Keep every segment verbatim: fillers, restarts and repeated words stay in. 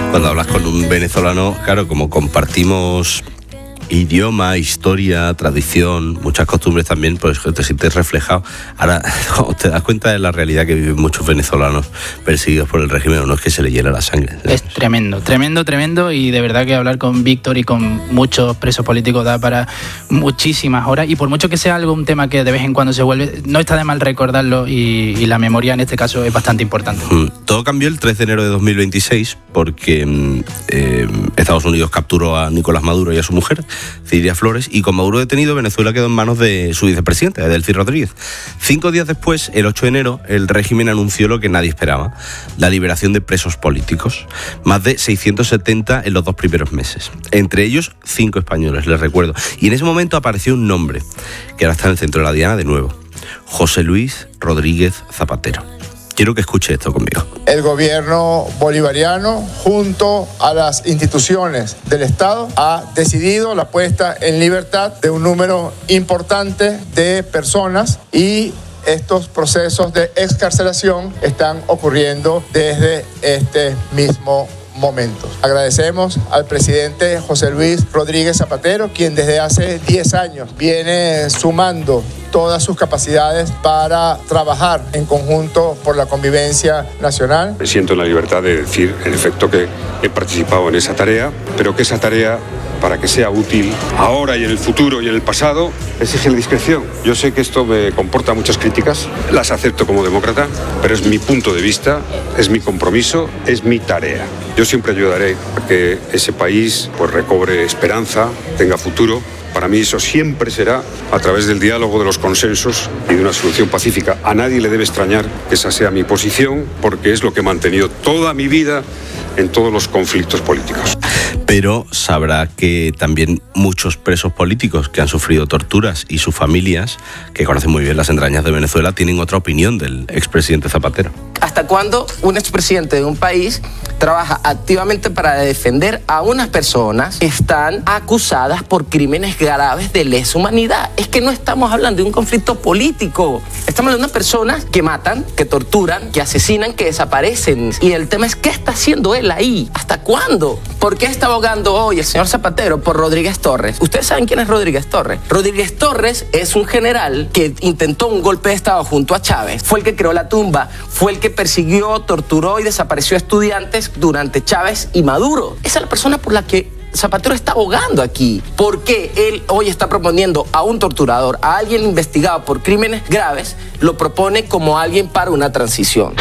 Cuando hablas con un venezolano, claro, como compartimos idioma, historia, tradición, muchas costumbres también, pues te sientes reflejado. Ahora, te das cuenta de la realidad que viven muchos venezolanos perseguidos por el régimen, no es que se le hiela la sangre. Es tremendo, tremendo, tremendo, y de verdad que hablar con Víctor y con muchos presos políticos da para muchísimas horas, y por mucho que sea algo, un tema que de vez en cuando se vuelve, no está de mal recordarlo, y, y la memoria en este caso es bastante importante. Mm. Todo cambió el tres de enero de dos mil veintiséis porque eh, Estados Unidos capturó a Nicolás Maduro y a su mujer, Ciria Flores, y con Maduro detenido, Venezuela quedó en manos de su vicepresidente, Delcy Rodríguez. Cinco días después, el ocho de enero, el régimen anunció lo que nadie esperaba: la liberación de presos políticos. Más de seiscientos setenta en los dos primeros meses. Entre ellos, cinco españoles, les recuerdo. Y en ese momento apareció un nombre, que ahora está en el centro de la diana de nuevo: José Luis Rodríguez Zapatero. Quiero que escuche esto conmigo. El gobierno bolivariano, junto a las instituciones del Estado, ha decidido la puesta en libertad de un número importante de personas, y estos procesos de excarcelación están ocurriendo desde este mismo momento. Agradecemos al presidente José Luis Rodríguez Zapatero, quien desde hace diez años viene sumando todas sus capacidades para trabajar en conjunto por la convivencia nacional. Me siento en la libertad de decir, en efecto, que he participado en esa tarea, pero que esa tarea, para que sea útil ahora y en el futuro y en el pasado, exige la discreción. Yo sé que esto me comporta muchas críticas, las acepto como demócrata, pero es mi punto de vista, es mi compromiso, es mi tarea. Yo siempre ayudaré a que ese país pues recobre esperanza, tenga futuro. Para mí eso siempre será a través del diálogo, de los consensos y de una solución pacífica. A nadie le debe extrañar que esa sea mi posición, porque es lo que he mantenido toda mi vida en todos los conflictos políticos. Pero sabrá que también muchos presos políticos que han sufrido torturas y sus familias, que conocen muy bien las entrañas de Venezuela, tienen otra opinión del expresidente Zapatero. ¿Hasta cuándo un expresidente de un país trabaja activamente para defender a unas personas que están acusadas por crímenes graves de lesa humanidad? Es que no estamos hablando de un conflicto político. Estamos hablando de personas que matan, que torturan, que asesinan, que desaparecen. Y el tema es, ¿qué está haciendo él ahí? ¿Hasta cuándo? ¿Por qué está abogando hoy el señor Zapatero por Rodríguez Torres? ¿Ustedes saben quién es Rodríguez Torres? Rodríguez Torres es un general que intentó un golpe de Estado junto a Chávez. Fue el que creó la tumba, fue el que persiguió, torturó y desapareció estudiantes durante Chávez y Maduro. Esa es la persona por la que Zapatero está abogando aquí. ¿Por qué él hoy está proponiendo a un torturador, a alguien investigado por crímenes graves, lo propone como alguien para una transición?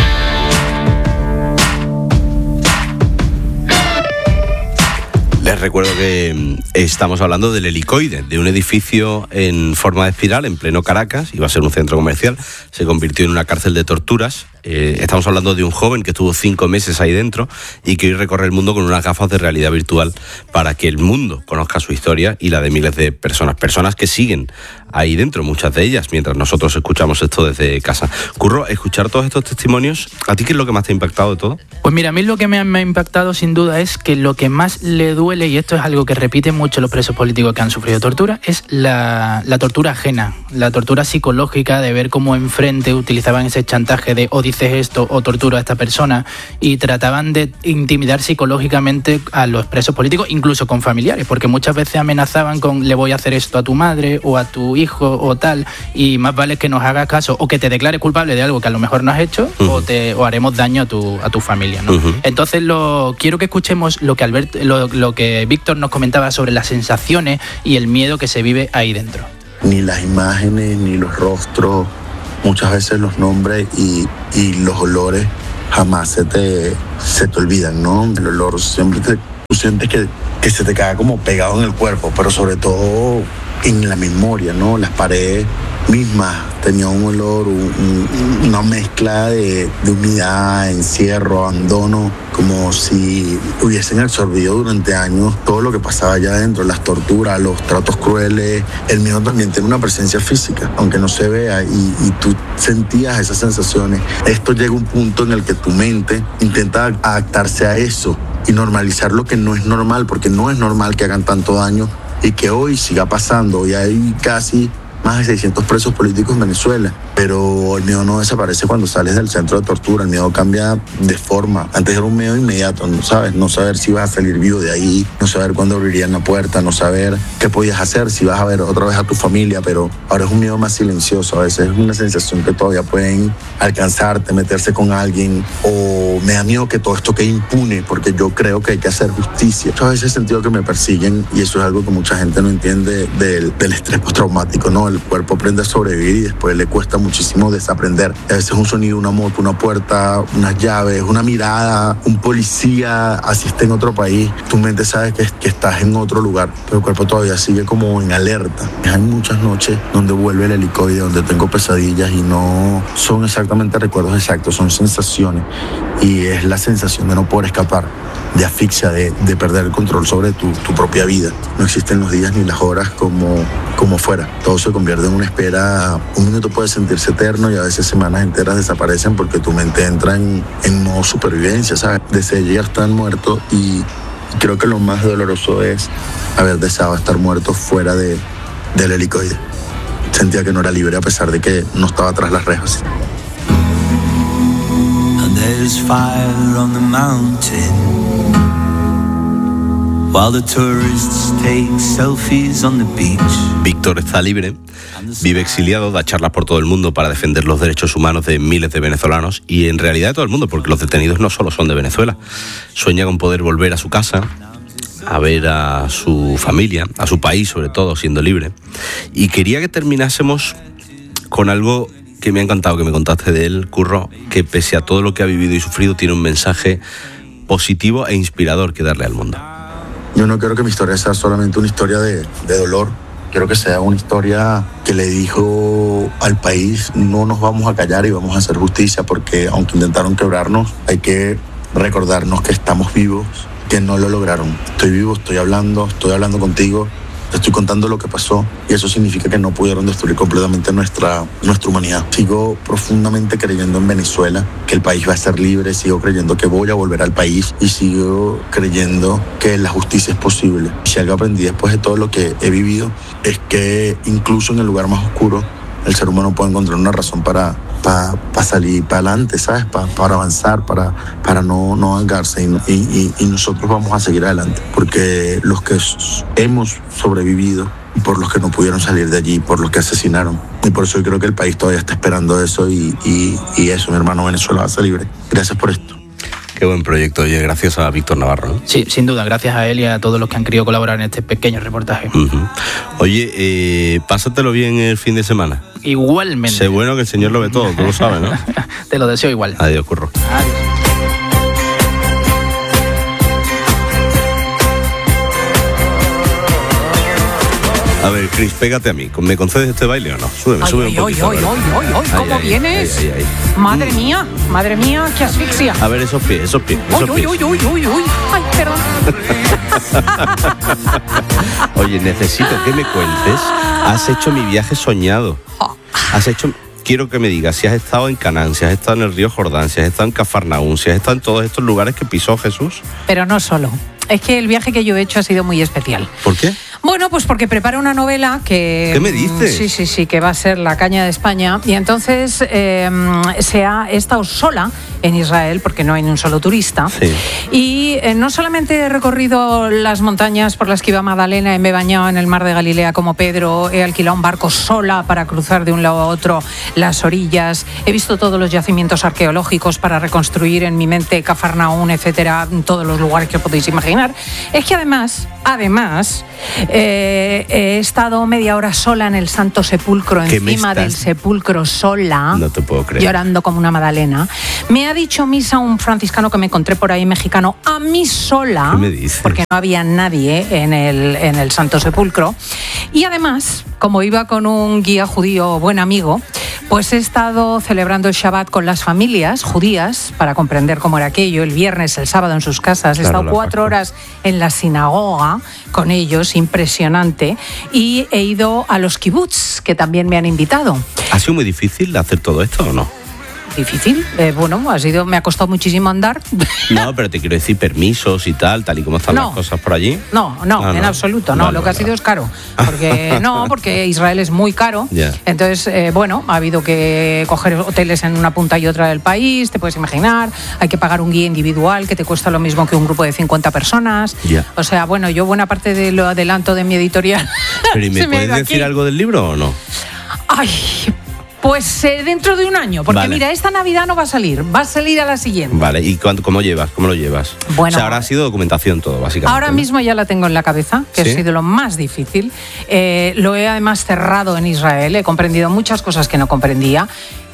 Les recuerdo que estamos hablando del Helicoide, de un edificio en forma de espiral en pleno Caracas. Iba a ser un centro comercial, se convirtió en una cárcel de torturas. Eh, estamos hablando de un joven que estuvo cinco meses ahí dentro y que hoy recorre el mundo con unas gafas de realidad virtual para que el mundo conozca su historia y la de miles de personas, personas que siguen ahí dentro, muchas de ellas, mientras nosotros escuchamos esto desde casa. Curro, escuchar todos estos testimonios, ¿a ti qué es lo que más te ha impactado de todo? Pues mira, a mí lo que me ha, me ha impactado sin duda es que lo que más le duele, y esto es algo que repiten mucho los presos políticos que han sufrido tortura, es la, la tortura ajena, la tortura psicológica de ver cómo enfrente utilizaban ese chantaje de o dices esto o torturo a esta persona, y trataban de intimidar psicológicamente a los presos políticos, incluso con familiares, porque muchas veces amenazaban con le voy a hacer esto a tu madre o a tu hijo o tal, y más vale que nos hagas caso o que te declares culpable de algo que a lo mejor no has hecho, uh-huh. o, te, o haremos daño a tu, a tu familia, ¿no? Uh-huh. Entonces lo, quiero que escuchemos lo que Albert, lo, lo que Víctor nos comentaba sobre las sensaciones y el miedo que se vive ahí dentro. Ni las imágenes, ni los rostros, muchas veces los nombres y, y los olores jamás se te, se te olvidan, ¿no? El olor siempre te, tú sientes que, que se te queda como pegado en el cuerpo, pero sobre todo en la memoria, ¿no? Las paredes mismas tenían un olor, un, un, una mezcla de, de humedad, encierro, abandono, como si hubiesen absorbido durante años todo lo que pasaba allá adentro, las torturas, los tratos crueles. El miedo también tiene una presencia física, aunque no se vea, y, y tú sentías esas sensaciones. Esto llega a un punto en el que tu mente intenta adaptarse a eso y normalizar lo que no es normal, porque no es normal que hagan tanto daño y que hoy siga pasando. Y hay casi más de seiscientos presos políticos en Venezuela, pero el miedo no desaparece cuando sales del centro de tortura, el miedo cambia de forma. Antes era un miedo inmediato, ¿no sabes? No saber si vas a salir vivo de ahí, no saber cuándo abrirían la puerta, no saber qué podías hacer, si vas a ver otra vez a tu familia, pero ahora es un miedo más silencioso. A veces es una sensación que todavía pueden alcanzarte, meterse con alguien, o me da miedo que todo esto quede impune, porque yo creo que hay que hacer justicia. Yo a veces he sentido que me persiguen, y eso es algo que mucha gente no entiende del, del estrés postraumático, ¿no? El cuerpo aprende a sobrevivir y después le cuesta muchísimo desaprender. A veces un sonido, una moto, una puerta, unas llaves, una mirada, un policía, así esté en otro país, tu mente sabe que, que estás en otro lugar, pero el cuerpo todavía sigue como en alerta. Hay muchas noches donde vuelve el helicoide, donde tengo pesadillas y no son exactamente recuerdos exactos, son sensaciones, y es la sensación de no poder escapar, de asfixia, de, de perder el control sobre tu, tu propia vida. No existen los días ni las horas como, como fuera. Todo se convierte en una espera. Un minuto puede sentirse eterno y a veces semanas enteras desaparecen porque tu mente entra en, en modo supervivencia, ¿sabes? Deseas ya estar muerto, y creo que lo más doloroso es haber deseado estar muerto fuera de, del helicoide. Sentía que no era libre a pesar de que no estaba tras las rejas. There's fire on the mountain while the tourists take selfies on the beach. Víctor está libre, vive exiliado, da charlas por todo el mundo para defender los derechos humanos de miles de venezolanos, y en realidad de todo el mundo, porque los detenidos no solo son de Venezuela. Sueña con poder volver a su casa, a ver a su familia, a su país sobre todo, siendo libre. Y quería que terminásemos con algo que me ha encantado que me contaste de él, Curro, que pese a todo lo que ha vivido y sufrido tiene un mensaje positivo e inspirador que darle al mundo. Yo no quiero que mi historia sea solamente una historia de, de dolor. Quiero que sea una historia que le dijo al país: no nos vamos a callar y vamos a hacer justicia, porque aunque intentaron quebrarnos, hay que recordarnos que estamos vivos, que no lo lograron. Estoy vivo, estoy hablando, estoy hablando contigo, te estoy contando lo que pasó, y eso significa que no pudieron destruir completamente nuestra, nuestra humanidad. Sigo profundamente creyendo en Venezuela, que el país va a ser libre, sigo creyendo que voy a volver al país, y sigo creyendo que la justicia es posible. Si algo aprendí después de todo lo que he vivido es que incluso en el lugar más oscuro el ser humano puede encontrar una razón para, para, para salir para adelante, ¿sabes? Para, para avanzar, para, para no, no ahogarse, y, y, y nosotros vamos a seguir adelante, porque los que hemos sobrevivido, y por los que no pudieron salir de allí, por los que asesinaron, y por eso yo creo que el país todavía está esperando eso, y, y, y eso, mi hermano, Venezuela va a ser libre. Gracias por esto. Qué buen proyecto, oye, gracias a Víctor Navarro, ¿no? Sí, sin duda, gracias a él y a todos los que han querido colaborar en este pequeño reportaje. Uh-huh. Oye, eh, pásatelo bien el fin de semana. Igualmente. Sé bueno que el Señor lo ve todo, tú lo sabes, ¿no? Te lo deseo igual. Adiós, Curro. Adiós. A ver, Chris, pégate a mí. ¿Me concedes este baile o no? Súbeme, ay, súbeme ay, un poquito. Ay, ay, ay, ay, ay, ¿cómo ay, vienes? Ay, ay, ay. Madre mm. mía, madre mía, qué asfixia. A ver, esos pies, esos pies, esos uy, pies. uy, uy, uy, uy, ay, perdón. Oye, necesito que me cuentes. Has hecho mi viaje soñado. Has hecho... Quiero que me digas si has estado en Canaán, si has estado en el río Jordán, si has estado en Cafarnaún, si has estado en todos estos lugares que pisó Jesús. Pero no solo. Es que el viaje que yo he hecho ha sido muy especial. ¿Por qué? Bueno, pues porque preparo una novela que... ¿Qué me dices? Sí, sí, sí, que va a ser La caña de España. Y entonces eh, se ha he estado sola en Israel, porque no hay ni un solo turista. Sí. Y eh, no solamente he recorrido las montañas por las que iba Magdalena y me he bañado en el mar de Galilea como Pedro, he alquilado un barco sola para cruzar de un lado a otro las orillas, he visto todos los yacimientos arqueológicos para reconstruir en mi mente Cafarnaún, etcétera, todos los lugares que podéis imaginar. Es que además, además, eh, he estado media hora sola en el Santo Sepulcro, encima del sepulcro sola, no te puedo creer, llorando como una Magdalena. Me ha dicho misa un franciscano que me encontré por ahí, mexicano, a mí sola. ¿Qué me dices? Porque no había nadie en el, en el Santo Sepulcro. Y además, como iba con un guía judío buen amigo, pues he estado celebrando el Shabbat con las familias judías para comprender cómo era aquello, el viernes, el sábado en sus casas. He claro, estado cuatro horas en la sinagoga con ellos, impresionante, y he ido a los kibbutz, que también me han invitado. ¿Ha sido muy difícil hacer todo esto o no? difícil. Eh, bueno, ha sido, me ha costado muchísimo andar. No, pero te quiero decir permisos y tal, tal y como están no, las cosas por allí. No, no, ah, en no. absoluto, no. Vale, lo que vale. ha sido es caro. Porque no, porque Israel es muy caro. Yeah. Entonces, eh, bueno, ha habido que coger hoteles en una punta y otra del país, te puedes imaginar. Hay que pagar un guía individual que te cuesta lo mismo que un grupo de cincuenta personas. Yeah. O sea, bueno, yo buena parte de lo adelanto de mi editorial. ¿Pero y me puedes decir aquí. algo del libro o no? Ay, pues eh, dentro de un año, porque vale. mira, esta Navidad no va a salir, va a salir a la siguiente. Vale, ¿y cuánto, cómo llevas? ¿Cómo lo llevas? Bueno, o sea, ahora ha sido documentación todo, básicamente. Ahora mismo ya la tengo en la cabeza, que ¿sí? ha sido lo más difícil. Eh, lo he además cerrado en Israel, he comprendido muchas cosas que no comprendía.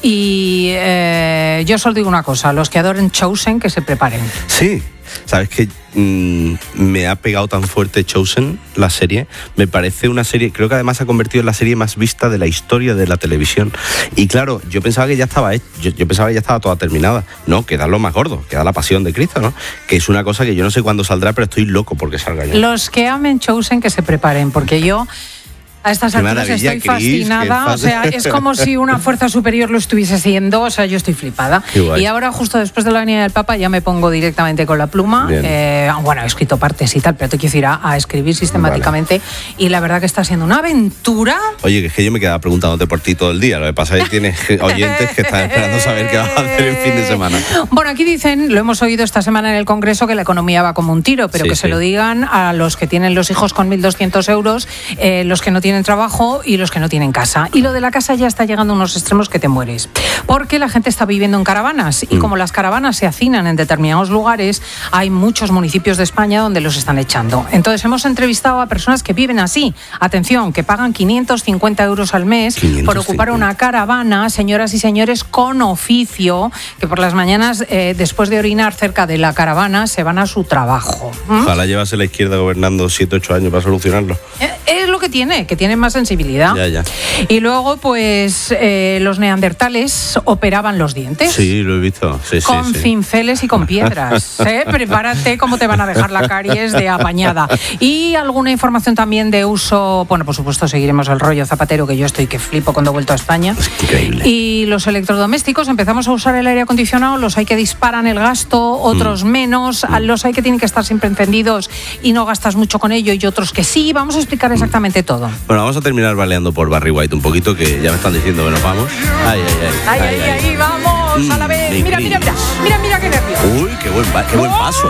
Y eh, yo solo digo una cosa, los que adoren Chosen, que se preparen. Sí, sabes que mmm, me ha pegado tan fuerte Chosen, la serie. Me parece una serie, creo que además se ha convertido en la serie más vista de la historia de la televisión. Y claro, yo pensaba que ya estaba hecho, yo, yo pensaba que ya estaba toda terminada. No, queda lo más gordo, queda la Pasión de Cristo, ¿no? Que es una cosa que yo no sé cuándo saldrá, pero estoy loco porque salga ya. Los que amen Chosen, que se preparen, porque yo... A estas alturas estoy fascinada, Chris, o sea, es como si una fuerza superior lo estuviese haciendo, o sea, yo estoy flipada. Y ahora, justo después de la venida del Papa, ya me pongo directamente con la pluma. Eh, bueno, he escrito partes y tal, pero tengo que ir a, a escribir sistemáticamente. Vale. Y la verdad que está siendo una aventura. Oye, que es que yo me quedaba preguntándote por ti todo el día. Lo que pasa es que tienes oyentes que están esperando saber qué vas a hacer el fin de semana. Bueno, aquí dicen, lo hemos oído esta semana en el Congreso, que la economía va como un tiro, pero sí, que sí. se lo digan a los que tienen los hijos con mil doscientos euros, eh, los que no tienen trabajo y los que no tienen casa. Y lo de la casa ya está llegando a unos extremos que te mueres. Porque la gente está viviendo en caravanas y mm. como las caravanas se hacinan en determinados lugares, hay muchos municipios de España donde los están echando. Entonces hemos entrevistado a personas que viven así. Atención, que pagan quinientos cincuenta euros al mes por ocupar una caravana, señoras y señores, con oficio, que por las mañanas, eh, después de orinar cerca de la caravana, se van a su trabajo. ¿Mm? Ojalá llevase la izquierda gobernando siete ocho años para solucionarlo. Eh, es lo que tiene, que tiene más sensibilidad. Ya, ya. Y luego, pues, eh, los neandertales operaban los dientes. Sí, lo he visto. Sí, con sí, sí. cinceles y con piedras. ¿eh? Prepárate cómo te van a dejar la caries de apañada. Y alguna información también de uso, bueno, por supuesto, seguiremos el rollo zapatero, que yo estoy que flipo cuando he vuelto a España. Es increíble. Y los electrodomésticos, empezamos a usar el aire acondicionado, los hay que disparan el gasto, otros mm. menos, mm. los hay que tienen que estar siempre encendidos y no gastas mucho con ello, y otros que sí. Vamos a explicar exactamente mm. todo. Bueno, vamos a terminar baleando por Barry White un poquito, que ya me están diciendo que nos vamos. Ay, ay, ay. Ay, ay, ay, ay, vamos mm, a la vez. Mira, mira, mira, mira, mira qué nervio. Uy, qué buen, qué buen paso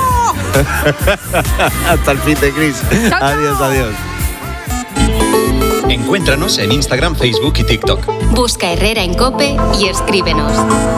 ese. Hasta el fin de Chris. Chao, adiós, chao. adiós. Encuéntranos en Instagram, Facebook y TikTok. Busca Herrera en COPE y escríbenos.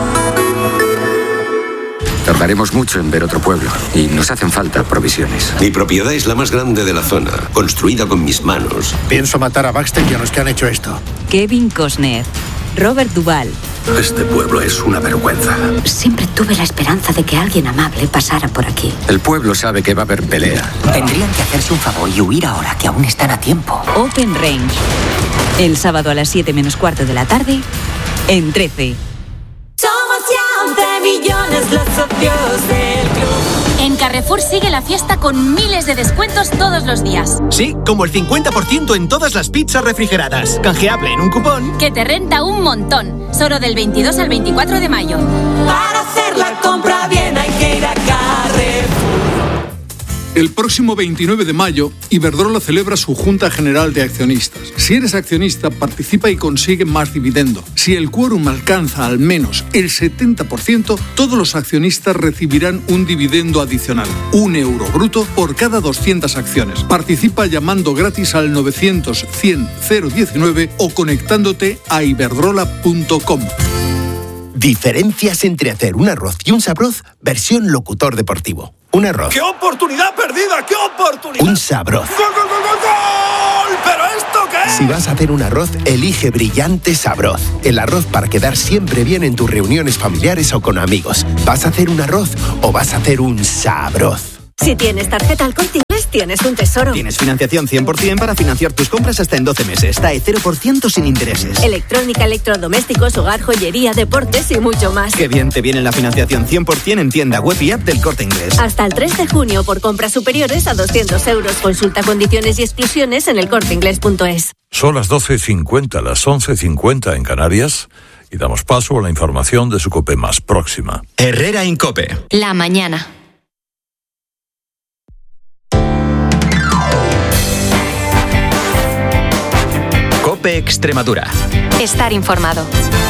Tardaremos mucho en ver otro pueblo y nos hacen falta provisiones. Mi propiedad es la más grande de la zona, construida con mis manos. Pienso matar a Baxter y a los que han hecho esto. Kevin Costner, Robert Duvall. Este pueblo es una vergüenza. Siempre tuve la esperanza de que alguien amable pasara por aquí. El pueblo sabe que va a haber pelea. Tendrían que hacerse un favor y huir ahora, que aún están a tiempo. Open Range. El sábado a las siete menos cuarto de la tarde, en trece. Somos ya once millones los socios del club. En Carrefour sigue la fiesta con miles de descuentos todos los días. Sí, como el cincuenta por ciento en todas las pizzas refrigeradas. Canjeable en un cupón que te renta un montón. Solo del veintidós al veinticuatro de mayo. Para hacer la compra bien hay que ir a Carrefour. El próximo veintinueve de mayo, Iberdrola celebra su Junta General de Accionistas. Si eres accionista, participa y consigue más dividendo. Si el quórum alcanza al menos el setenta por ciento, todos los accionistas recibirán un dividendo adicional, un euro bruto por cada doscientas acciones. Participa llamando gratis al novecientos cien cero diecinueve o conectándote a iberdrola punto com. Diferencias entre hacer un arroz y un sabroz, versión locutor deportivo. Un arroz. ¡Qué oportunidad perdida! ¡Qué oportunidad! Un sabroz. ¡Gol, gol, gol, gol, gol! ¿Pero esto qué es? Si vas a hacer un arroz, elige Brillante Sabroz. El arroz para quedar siempre bien en tus reuniones familiares o con amigos. ¿Vas a hacer un arroz o vas a hacer un sabroz? Si tienes tarjeta al Corte Inglés, tienes un tesoro. Tienes financiación cien por ciento para financiar tus compras hasta en doce meses. T A E cero por ciento sin intereses. Electrónica, electrodomésticos, hogar, joyería, deportes y mucho más. Qué bien te viene la financiación cien por ciento en tienda web y app del Corte Inglés. Hasta el tres de junio por compras superiores a doscientos euros. Consulta condiciones y exclusiones en el corte inglés punto es. Son las doce cincuenta, las once cincuenta en Canarias, Y damos paso a la información de su COPE más próxima. Herrera en COPE. La mañana. COPE Extremadura. Estar informado.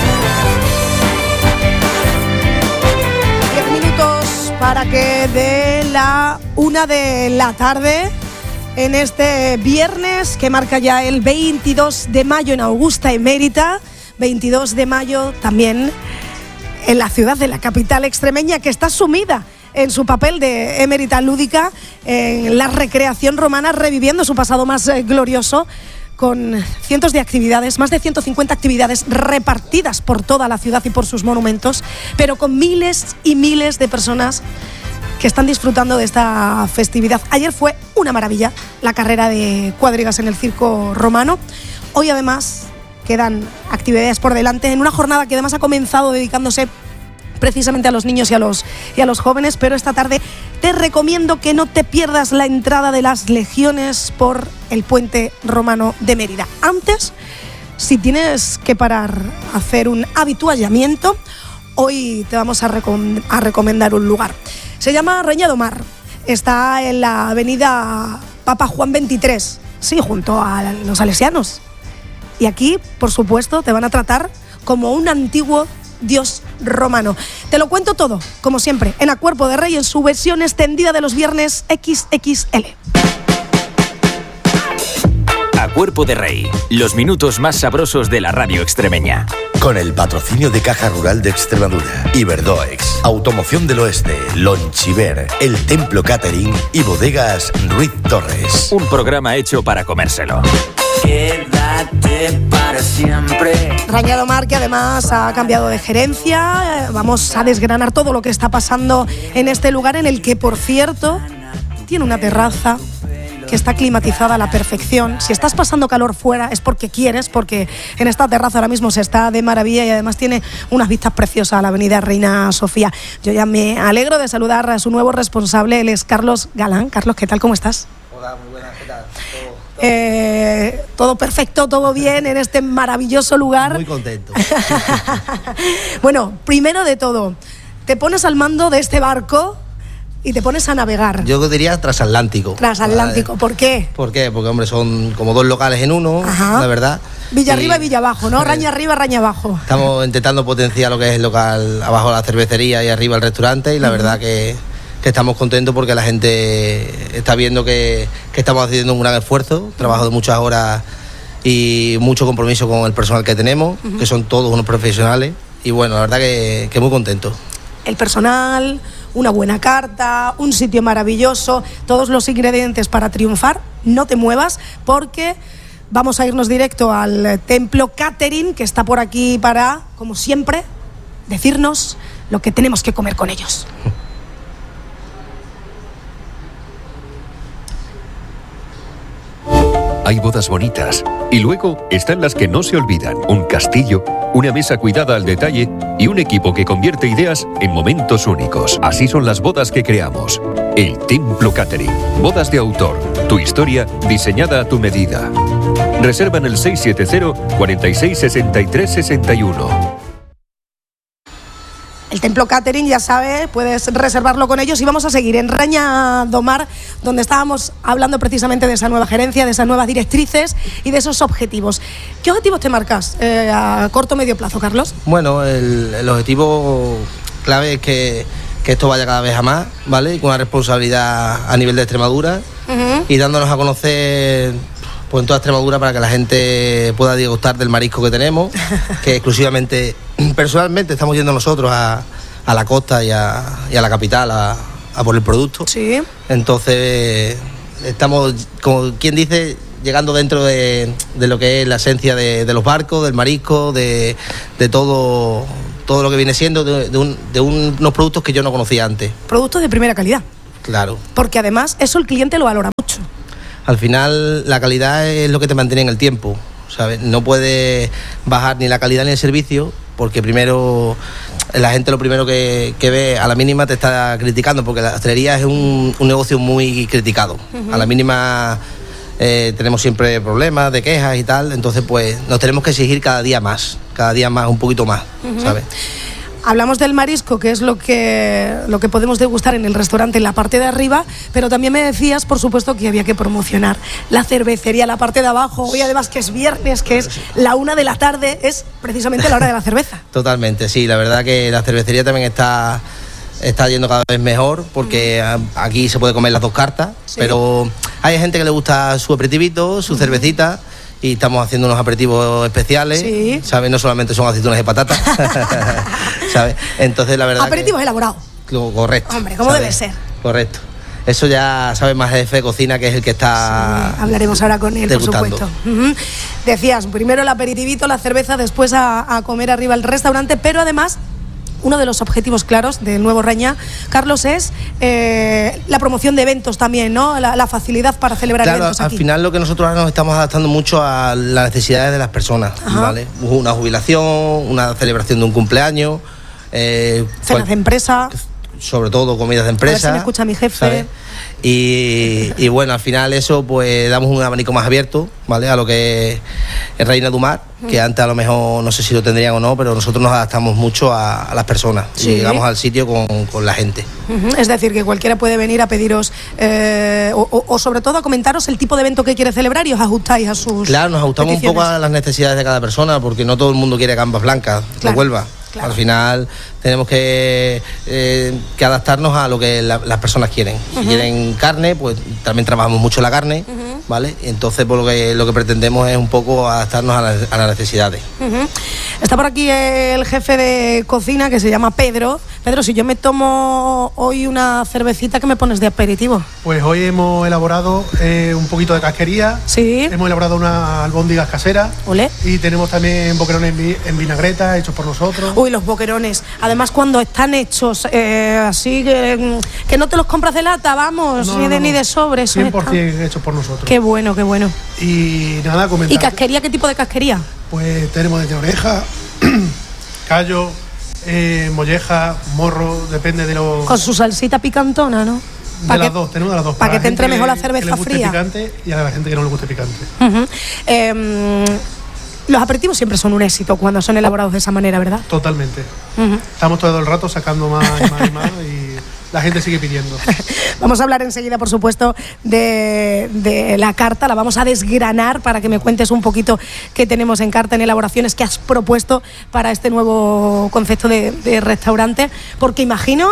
Diez minutos para que de la una de la tarde, en este viernes que marca ya el veintidós de mayo en Augusta Emérita, veintidós de mayo también en la ciudad de la capital extremeña, que está sumida en su papel de emérita lúdica en la recreación romana, reviviendo su pasado más eh, glorioso, con cientos de actividades, más de ciento cincuenta actividades repartidas por toda la ciudad y por sus monumentos, pero con miles y miles de personas que están disfrutando de esta festividad. Ayer fue una maravilla la carrera de cuadrigas en el circo romano. Hoy además quedan actividades por delante en una jornada que además ha comenzado dedicándose precisamente a los niños y a los, y a los jóvenes, pero esta tarde te recomiendo que no te pierdas la entrada de las legiones por el puente romano de Mérida. Antes, si tienes que parar a hacer un habituallamiento, hoy te vamos a, recom- a recomendar un lugar. Se llama Reña do Mar, está en la avenida Papa Juan veintitrés, sí, junto a los salesianos. Y aquí, por supuesto, te van a tratar como un antiguo dios romano. Te lo cuento todo, como siempre, en A Cuerpo de Rey, en su versión extendida de los viernes equis equis ele. A Cuerpo de Rey, los minutos más sabrosos de la radio extremeña. Con el patrocinio de Caja Rural de Extremadura, Iberdoex, Automoción del Oeste, Lonchiver, El Templo Catering y Bodegas Ruiz Torres. Un programa hecho para comérselo. Quédate para siempre. Reña do Mar, que además ha cambiado de gerencia. Vamos a desgranar todo lo que está pasando en este lugar, en el que, por cierto, tiene una terraza que está climatizada a la perfección. Si estás pasando calor fuera es porque quieres, porque en esta terraza ahora mismo se está de maravilla y además tiene unas vistas preciosas a la avenida Reina Sofía. Yo ya me alegro de saludar a su nuevo responsable, él es Carlos Galán. Carlos, ¿qué tal? ¿Cómo estás? Hola, muy buenas, ¿qué tal? Todo, eh, todo perfecto, todo bien en este maravilloso lugar. Muy contento. Bueno, primero de todo, te pones al mando de este barco y te pones a navegar. Yo diría transatlántico. Transatlántico, ¿por qué? ¿Por qué? Porque, hombre, son como dos locales en uno, Ajá. la verdad. Villa y... arriba y Villa abajo, ¿no? Raña arriba, Raña abajo. Estamos intentando potenciar lo que es el local, abajo la cervecería y arriba el restaurante, y la uh-huh. verdad que, que estamos contentos porque la gente está viendo que, que estamos haciendo un gran esfuerzo, trabajo de muchas horas y mucho compromiso con el personal que tenemos, uh-huh. que son todos unos profesionales, y bueno, la verdad que, que muy contentos. El personal, una buena carta, un sitio maravilloso, todos los ingredientes para triunfar. No te muevas porque vamos a irnos directo al Templo Catering, que está por aquí para, como siempre, decirnos lo que tenemos que comer con ellos. Hay bodas bonitas y luego están las que no se olvidan. Un castillo, una mesa cuidada al detalle y un equipo que convierte ideas en momentos únicos. Así son las bodas que creamos. El Templo Catering. Bodas de autor. Tu historia diseñada a tu medida. Reserva en el seis siete cero, cuarenta y seis, sesenta y tres, sesenta y uno. El Templo Catering, ya sabes, puedes reservarlo con ellos y vamos a seguir en Reña do Mar, donde estábamos hablando precisamente de esa nueva gerencia, de esas nuevas directrices y de esos objetivos. ¿Qué objetivos te marcas eh, a corto o medio plazo, Carlos? Bueno, el, el objetivo clave es que, que esto vaya cada vez a más, ¿vale? Con una responsabilidad a nivel de Extremadura uh-huh. y dándonos a conocer pues en toda Extremadura para que la gente pueda degustar del marisco que tenemos, que exclusivamente, personalmente estamos yendo nosotros a, a la costa y a, y a la capital a, a por el producto. Sí. Entonces estamos, como quien dice, llegando dentro de, de lo que es la esencia de, de los barcos, del marisco, de, de todo, todo lo que viene siendo, de, de, un, de un, unos productos que yo no conocía antes. Productos de primera calidad. Claro. Porque además eso el cliente lo valora mucho. Al final la calidad es lo que te mantiene en el tiempo, ¿sabes? No puedes bajar ni la calidad ni el servicio, porque primero la gente lo primero que, que ve a la mínima te está criticando, porque la hostelería es un, un negocio muy criticado. Uh-huh. A la mínima eh, tenemos siempre problemas de quejas y tal, entonces pues nos tenemos que exigir cada día más, cada día más, un poquito más, uh-huh. ¿sabes? Hablamos del marisco, que es lo que, lo que podemos degustar en el restaurante en la parte de arriba, pero también me decías, por supuesto, que había que promocionar la cervecería, la parte de abajo. Hoy además que es viernes, que es la una de la tarde, es precisamente la hora de la cerveza. Totalmente, sí, la verdad que la cervecería también está, está yendo cada vez mejor, porque uh-huh. aquí se puede comer las dos cartas, ¿sí? Pero hay gente que le gusta su aperitivito, su uh-huh. cervecita, y estamos haciendo unos aperitivos especiales, ¿sí? ¿Sabes? No solamente son aceitunas y patatas, ¿sabes? Entonces, la verdad aperitivos que, elaborados. Correcto. Hombre, ¿cómo ¿sabes? Debe ser? Correcto. Eso ya sabes más jefe de cocina, que es el que está... Sí, hablaremos ahora con él, degustando. Por supuesto. Uh-huh. Decías, primero el aperitivito, la cerveza, después a, a comer arriba al restaurante, pero además... Uno de los objetivos claros del nuevo Reñá, Carlos, es eh, la promoción de eventos también, ¿no? La, la facilidad para celebrar claro, eventos aquí. Al final lo que nosotros ahora nos estamos adaptando mucho a las necesidades de las personas, Ajá. ¿vale? Una jubilación, una celebración de un cumpleaños. Eh, Cenas cual, de empresa. Sobre todo comidas de empresa. A ver si me escucha mi jefe. ¿Sabes? Y, y bueno, al final eso pues damos un abanico más abierto, ¿vale? A lo que es Reina du Mar, que antes a lo mejor no sé si lo tendrían o no, pero nosotros nos adaptamos mucho a, a las personas, sí. Y llegamos al sitio con, con la gente. Uh-huh. Es decir, que cualquiera puede venir a pediros eh, o, o, o sobre todo a comentaros el tipo de evento que quiere celebrar y os ajustáis a sus Claro, nos ajustamos peticiones. Un poco a las necesidades de cada persona, porque no todo el mundo quiere gambas blancas, claro. de Huelva. Claro. Al final tenemos que, eh, que adaptarnos a lo que la, las personas quieren. Uh-huh. Si quieren carne, pues también trabajamos mucho la carne, uh-huh. ¿vale? Y entonces pues, lo, que, lo que pretendemos es un poco adaptarnos a, la, a las necesidades. Uh-huh. Está por aquí el jefe de cocina, que se llama Pedro. Pedro, si yo me tomo hoy una cervecita, ¿qué me pones de aperitivo? Pues hoy hemos elaborado eh, un poquito de casquería. Sí. Hemos elaborado unas albóndigas caseras. Olé. Y tenemos también boquerones en, vi, en vinagreta, hechos por nosotros. Uy, los boquerones. Además, cuando están hechos eh, así, que, que no te los compras de lata, vamos, no, ni, de, no, no. ni de sobre. cien por ciento hechos por nosotros. Qué bueno, qué bueno. Y nada, comentar. ¿Y casquería? ¿Qué tipo de casquería? Pues tenemos desde oreja, callo, eh, molleja, morro, depende de lo... Con su salsita picantona, ¿no? De las que, dos, tenemos de las dos. Para, para que te entre mejor la cerveza que le guste fría. Picante, y a la gente que no le guste picante. Uh-huh. Eh, los aperitivos siempre son un éxito cuando son elaborados de esa manera, ¿verdad? Totalmente. Uh-huh. Estamos todo el rato sacando más y más y más y la gente sigue pidiendo. Vamos a hablar enseguida, por supuesto, de, de la carta. La vamos a desgranar para que me cuentes un poquito qué tenemos en carta, en elaboraciones que has propuesto para este nuevo concepto de, de restaurante. Porque imagino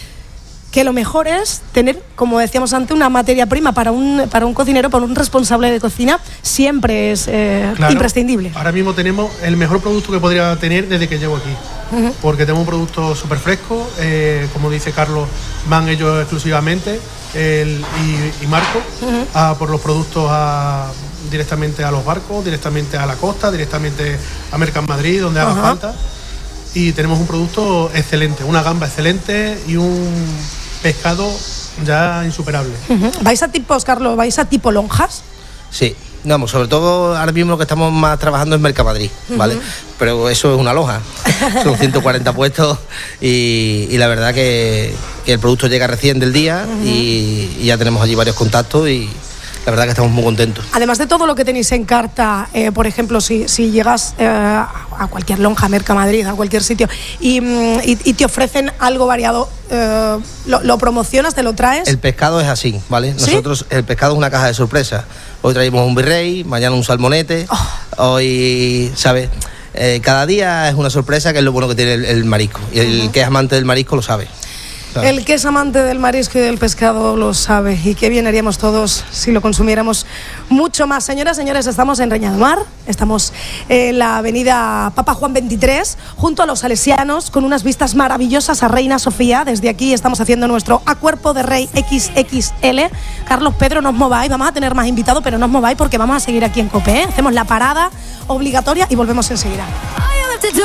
que lo mejor es tener, como decíamos antes, una materia prima para un, para un cocinero, para un responsable de cocina, siempre es eh, claro, imprescindible. Ahora mismo tenemos el mejor producto que podría tener desde que llego aquí, uh-huh. porque tenemos un producto súper fresco, eh, como dice Carlos, van ellos exclusivamente, el, y, y Marco, uh-huh. a por los productos a, directamente a los barcos, directamente a la costa, directamente a Mercan Madrid, donde haga uh-huh. falta, y tenemos un producto excelente, una gamba excelente y un pescado ya insuperable. Uh-huh. ¿Vais a tipos, Carlos, vais a tipo lonjas? Sí, vamos, sobre todo ahora mismo lo que estamos más trabajando es Mercamadrid, ¿vale? Uh-huh. Pero eso es una lonja, son ciento cuarenta puestos y, y la verdad que, que el producto llega recién del día uh-huh. y, y ya tenemos allí varios contactos y la verdad que estamos muy contentos. Además de todo lo que tenéis en carta, eh, por ejemplo, si, si llegas eh, a cualquier lonja, a Mercamadrid, a cualquier sitio, y, y, y te ofrecen algo variado, eh, lo, ¿lo promocionas, te lo traes? El pescado es así, ¿vale? ¿Sí? Nosotros, el pescado es una caja de sorpresa. Hoy traemos un virrey, mañana un salmonete, oh. hoy, ¿sabes? Eh, cada día es una sorpresa, que es lo bueno que tiene el, el marisco. Y el uh-huh. que es amante del marisco lo sabe. El que es amante del marisco y del pescado lo sabe, y qué bien haríamos todos si lo consumiéramos mucho más. Señoras, señores, estamos en Reñá du Mar, estamos en la avenida Papa Juan veintitrés, junto a los salesianos, con unas vistas maravillosas a Reina Sofía. Desde aquí estamos haciendo nuestro A Cuerpo de Rey equis equis ele. Carlos, Pedro, no os mováis, vamos a tener más invitados, pero no os mováis porque vamos a seguir aquí en COPE, ¿eh? Hacemos la parada obligatoria y volvemos enseguida.